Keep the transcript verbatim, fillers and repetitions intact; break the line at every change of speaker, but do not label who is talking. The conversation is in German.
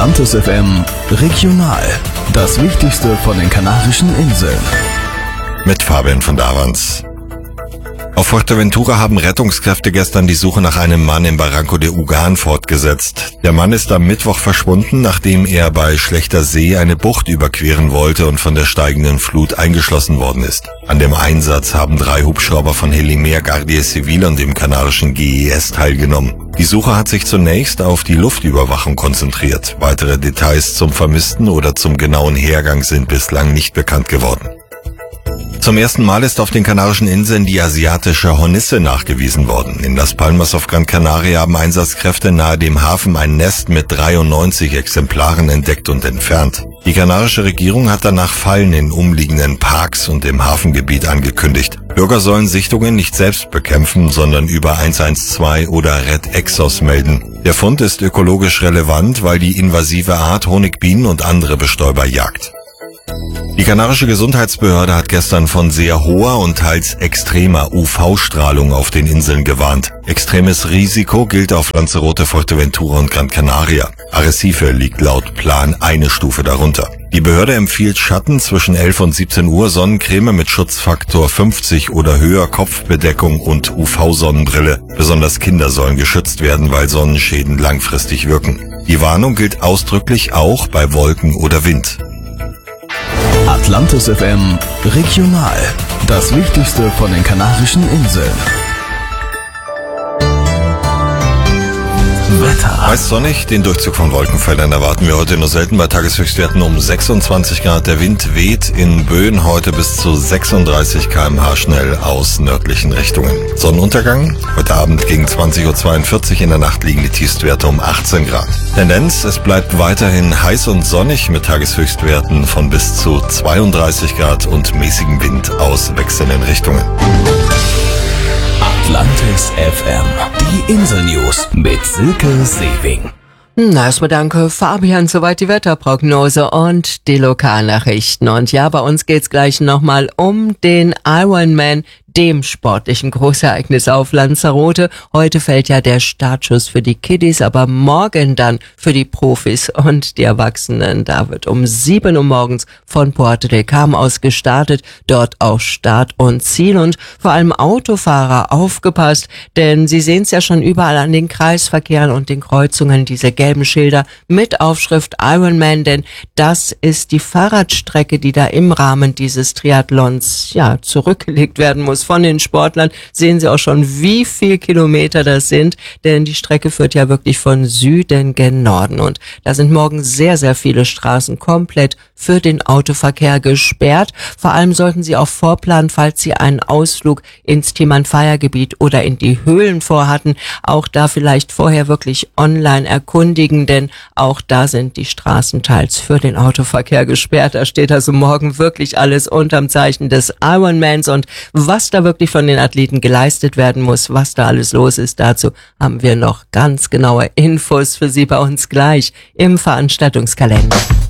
Atlantis F M Regional. Das Wichtigste von den Kanarischen Inseln.
Mit Fabian von Davans. Auf Fuerteventura haben Rettungskräfte gestern die Suche nach einem Mann im Barranco de Ugan fortgesetzt. Der Mann ist am Mittwoch verschwunden, nachdem er bei schlechter See eine Bucht überqueren wollte und von der steigenden Flut eingeschlossen worden ist. An dem Einsatz haben drei Hubschrauber von Helimer Guardia Civil und dem kanarischen G E S teilgenommen. Die Suche hat sich zunächst auf die Luftüberwachung konzentriert. Weitere Details zum Vermissten oder zum genauen Hergang sind bislang nicht bekannt geworden. Zum ersten Mal ist auf den Kanarischen Inseln die asiatische Hornisse nachgewiesen worden. In Las Palmas auf Gran Canaria haben Einsatzkräfte nahe dem Hafen ein Nest mit dreiundneunzig Exemplaren entdeckt und entfernt. Die kanarische Regierung hat danach Fallen in umliegenden Parks und im Hafengebiet angekündigt. Bürger sollen Sichtungen nicht selbst bekämpfen, sondern über eins eins zwei oder Red Exos melden. Der Fund ist ökologisch relevant, weil die invasive Art Honigbienen und andere Bestäuber jagt. Die kanarische Gesundheitsbehörde hat gestern von sehr hoher und teils extremer U V-Strahlung auf den Inseln gewarnt. Extremes Risiko gilt auf Lanzarote, Fuerteventura und Gran Canaria. Arrecife liegt laut Plan eine Stufe darunter. Die Behörde empfiehlt Schatten zwischen elf und siebzehn Uhr, Sonnencreme mit Schutzfaktor fünfzig oder höher, Kopfbedeckung und U V-Sonnenbrille. Besonders Kinder sollen geschützt werden, weil Sonnenschäden langfristig wirken. Die Warnung gilt ausdrücklich auch bei Wolken oder Wind.
Atlantis F M Regional. Das Wichtigste von den Kanarischen Inseln. Wetter.
Meist sonnig, den Durchzug von Wolkenfeldern erwarten wir heute nur selten bei Tageshöchstwerten um sechsundzwanzig Grad. Der Wind weht in Böen heute bis zu sechsunddreißig Kilometer pro Stunde schnell aus nördlichen Richtungen. Sonnenuntergang heute Abend gegen zwanzig Uhr zweiundvierzig, in der Nacht liegen die Tiefstwerte um achtzehn Grad. Tendenz, es bleibt weiterhin heiß und sonnig mit Tageshöchstwerten von bis zu zweiunddreißig Grad und mäßigem Wind aus wechselnden Richtungen.
Atlantis F M. Die Insel-News mit Silke Sewing.
Na, erstmal danke, Fabian, soweit die Wetterprognose und die Lokalnachrichten. Und ja, bei uns geht's gleich nochmal um den Ironman, dem sportlichen Großereignis auf Lanzarote. Heute fällt ja der Startschuss für die Kiddies, aber morgen dann für die Profis und die Erwachsenen. Da wird um sieben Uhr morgens von Puerto del Carmen aus gestartet, dort auch Start und Ziel. Und vor allem Autofahrer, aufgepasst, denn Sie sehen es ja schon überall an den Kreisverkehren und den Kreuzungen, diese gelben Schilder mit Aufschrift Ironman, denn das ist die Fahrradstrecke, die da im Rahmen dieses Triathlons ja zurückgelegt werden muss. Von den Sportlern sehen Sie auch schon, wie viel Kilometer das sind, denn die Strecke führt ja wirklich von Süden gen Norden und da sind morgen sehr, sehr viele Straßen komplett für den Autoverkehr gesperrt. Vor allem sollten Sie auch vorplanen, falls Sie einen Ausflug ins Timanfaya-Gebiet oder in die Höhlen vorhatten, auch da vielleicht vorher wirklich online erkundigen, denn auch da sind die Straßen teils für den Autoverkehr gesperrt. Da steht also morgen wirklich alles unterm Zeichen des Ironmans und was da wirklich von den Athleten geleistet werden muss, was da alles los ist, dazu haben wir noch ganz genaue Infos für Sie bei uns gleich im Veranstaltungskalender.